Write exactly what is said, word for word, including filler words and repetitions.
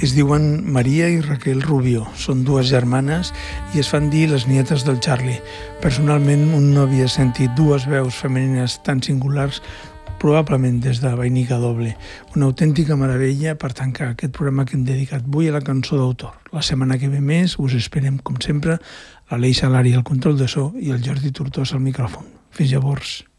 es diuen Maria i Raquel Rubio. Són dues germanes i es fan dir les nietes del Charlie. Personalment, un no havia sentit dues veus femenines tan singulars probablement des de Vainica Doble. Una autèntica meravella per tancar aquest programa que hem dedicat avui a la cançó d'autor. La setmana que ve més us esperem, com sempre, l'Aleix Salari al control de so i el Jordi Tortós al micròfon. Fins llavors.